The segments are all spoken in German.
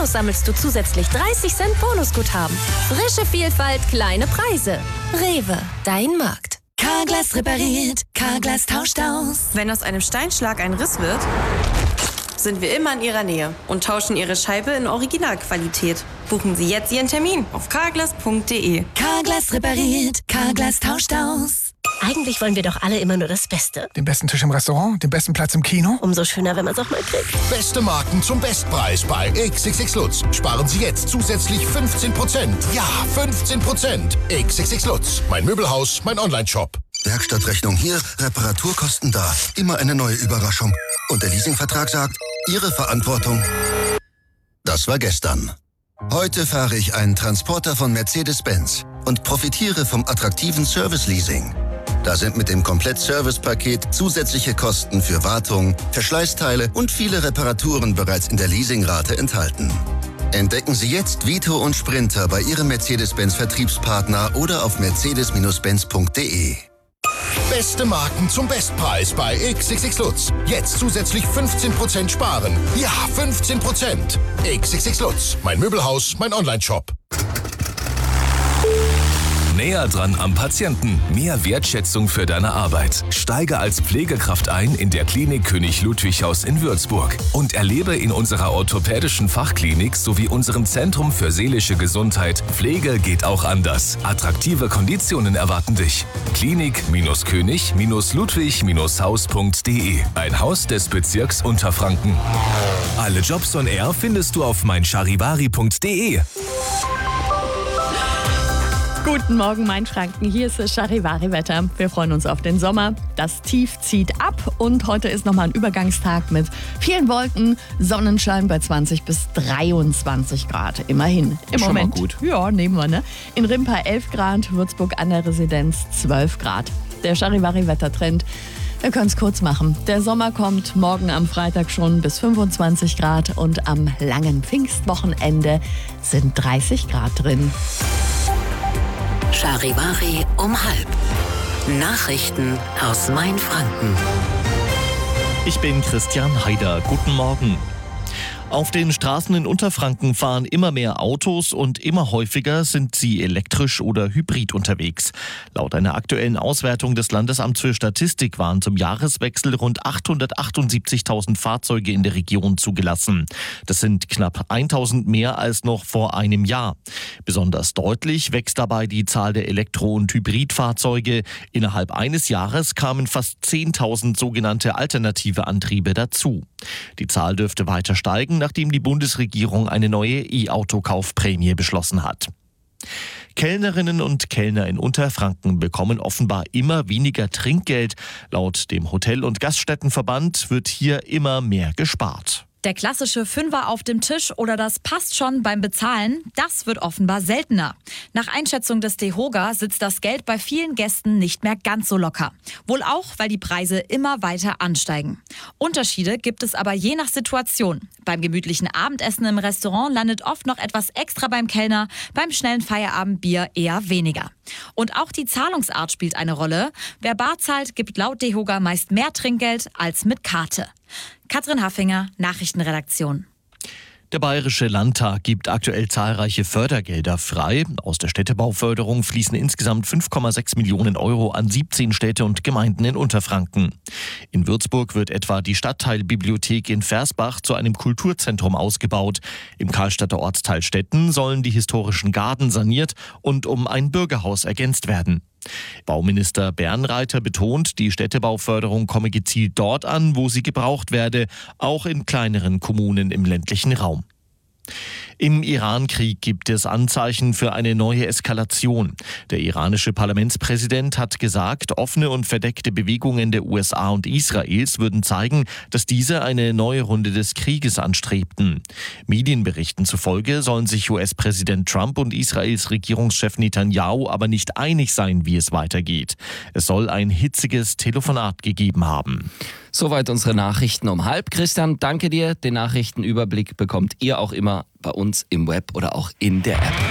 Bonus sammelst du zusätzlich 30 Cent Bonusguthaben. Frische Vielfalt, kleine Preise. Rewe, dein Markt. Carglass repariert, Carglass tauscht aus. Wenn aus einem Steinschlag ein Riss wird, sind wir immer in Ihrer Nähe und tauschen Ihre Scheibe in Originalqualität. Buchen Sie jetzt Ihren Termin auf carglass.de. Carglass repariert, Carglass tauscht aus. Eigentlich wollen wir doch alle immer nur das Beste. Den besten Tisch im Restaurant, den besten Platz im Kino. Umso schöner, wenn man es auch mal kriegt. Beste Marken zum Bestpreis bei XXX Lutz. Sparen Sie jetzt zusätzlich 15%. Ja, 15%. XXX Lutz. Mein Möbelhaus, mein Onlineshop. Werkstattrechnung hier, Reparaturkosten da. Immer eine neue Überraschung. Und der Leasingvertrag sagt, Ihre Verantwortung. Das war gestern. Heute fahre ich einen Transporter von Mercedes-Benz und profitiere vom attraktiven Service-Leasing. Da sind mit dem Komplett-Service-Paket zusätzliche Kosten für Wartung, Verschleißteile und viele Reparaturen bereits in der Leasingrate enthalten. Entdecken Sie jetzt Vito und Sprinter bei Ihrem Mercedes-Benz-Vertriebspartner oder auf mercedes-benz.de. Beste Marken zum Bestpreis bei XXX Lutz. Jetzt zusätzlich 15% sparen. Ja, 15%. XXX Lutz. Mein Möbelhaus, mein Onlineshop. Näher dran am Patienten. Mehr Wertschätzung für deine Arbeit. Steige als Pflegekraft ein in der Klinik König Ludwig Haus in Würzburg und erlebe in unserer orthopädischen Fachklinik sowie unserem Zentrum für seelische Gesundheit Pflege geht auch anders. Attraktive Konditionen erwarten dich. Klinik-König-Ludwig-Haus.de. Ein Haus des Bezirks Unterfranken. Alle Jobs on Air findest du auf meincharivari.de. Guten Morgen, Mainfranken. Hier ist das Charivari-Wetter. Wir freuen uns auf den Sommer. Das Tief zieht ab und heute ist nochmal ein Übergangstag mit vielen Wolken, Sonnenschein bei 20 bis 23 Grad. Immerhin. Im Schon Moment. mal gut. Ja, nehmen wir, ne? In Rimpa 11 Grad, Würzburg an der Residenz 12 Grad. Der Charivari-Wettertrend. Wir können es kurz machen. Der Sommer kommt morgen am Freitag schon bis 25 Grad und am langen Pfingstwochenende sind 30 Grad drin. Charivari um 12:30. Nachrichten aus Mainfranken. Ich bin Christian Haider. Guten Morgen. Auf den Straßen in Unterfranken fahren immer mehr Autos und immer häufiger sind sie elektrisch oder hybrid unterwegs. Laut einer aktuellen Auswertung des Landesamts für Statistik waren zum Jahreswechsel rund 878.000 Fahrzeuge in der Region zugelassen. Das sind knapp 1.000 mehr als noch vor einem Jahr. Besonders deutlich wächst dabei die Zahl der Elektro- und Hybridfahrzeuge. Innerhalb eines Jahres kamen fast 10.000 sogenannte alternative Antriebe dazu. Die Zahl dürfte weiter steigen, nachdem die Bundesregierung eine neue E-Auto-Kaufprämie beschlossen hat. Kellnerinnen und Kellner in Unterfranken bekommen offenbar immer weniger Trinkgeld. Laut dem Hotel- und Gaststättenverband wird hier immer mehr gespart. Der klassische Fünfer auf dem Tisch oder das passt schon beim Bezahlen, das wird offenbar seltener. Nach Einschätzung des DEHOGA sitzt das Geld bei vielen Gästen nicht mehr ganz so locker. Wohl auch, weil die Preise immer weiter ansteigen. Unterschiede gibt es aber je nach Situation. Beim gemütlichen Abendessen im Restaurant landet oft noch etwas extra beim Kellner, beim schnellen Feierabendbier eher weniger. Und auch die Zahlungsart spielt eine Rolle. Wer bar zahlt, gibt laut DEHOGA meist mehr Trinkgeld als mit Karte. Katrin Haffinger, Nachrichtenredaktion. Der Bayerische Landtag gibt aktuell zahlreiche Fördergelder frei. Aus der Städtebauförderung fließen insgesamt 5,6 Millionen Euro an 17 Städte und Gemeinden in Unterfranken. In Würzburg wird etwa die Stadtteilbibliothek in Versbach zu einem Kulturzentrum ausgebaut. Im Karlstadter Ortsteil Stetten sollen die historischen Garden saniert und um ein Bürgerhaus ergänzt werden. Bauminister Bernreiter betont, die Städtebauförderung komme gezielt dort an, wo sie gebraucht werde, auch in kleineren Kommunen im ländlichen Raum. Im Iran-Krieg gibt es Anzeichen für eine neue Eskalation. Der iranische Parlamentspräsident hat gesagt, offene und verdeckte Bewegungen der USA und Israels würden zeigen, dass diese eine neue Runde des Krieges anstrebten. Medienberichten zufolge sollen sich US-Präsident Trump und Israels Regierungschef Netanyahu aber nicht einig sein, wie es weitergeht. Es soll ein hitziges Telefonat gegeben haben. Soweit unsere Nachrichten um 12:30. Christian, danke dir. Den Nachrichtenüberblick bekommt ihr auch immer bei uns im Web oder auch in der App.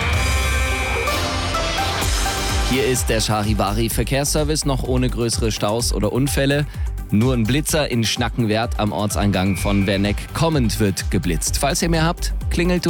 Hier ist der Charivari Verkehrsservice, noch ohne größere Staus oder Unfälle. Nur ein Blitzer in Schnackenwerth am Ortseingang von Werneck kommend wird geblitzt. Falls ihr mehr habt, klingelt